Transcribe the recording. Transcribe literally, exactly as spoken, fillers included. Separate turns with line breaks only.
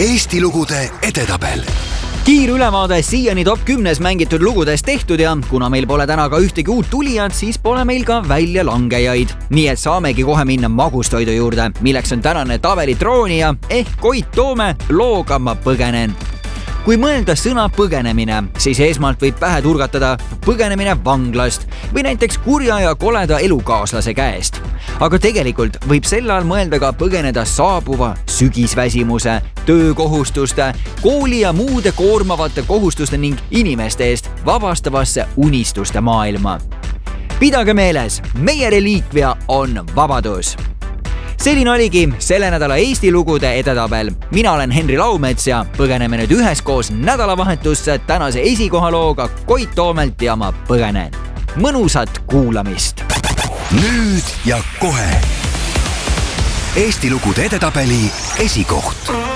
Eesti lugude edetabel.
Kiirülevaade siiani top kümnes mängitud lugudest tehtud ja kuna meil pole täna ka ühtegi uut tulijat, siis pole meil ka väljalangejaid. Nii et saamegi kohe minna magustoidu juurde, milleks on tänane tabeli troonija ehk Koit Toome looga Ma põgenen. Kui mõelda sõna põgenemine, siis esmalt võib pähe turgatada põgenemine vanglast või näiteks kurja ja koleda elukaaslase käest. Aga tegelikult võib selle all mõelda ka põgeneda saabuva sügisväsimuse, töökohustuste, kooli ja muude koormavate kohustuste ning inimeste eest vabastavasse unistuste maailma. Pidage meeles, meie reliikvia on vabadus. Selline oligi selle nädala Eesti lugude edetabel. Mina olen Henri Laumets ja põgeneme nüüd üheskoos nädalavahetusse tänase esikohalooga Koit Toomelt ja Ma põgenen. Mõnusat kuulamist!
Nüüd ja kohe Eesti lugude edetabeli esikoht.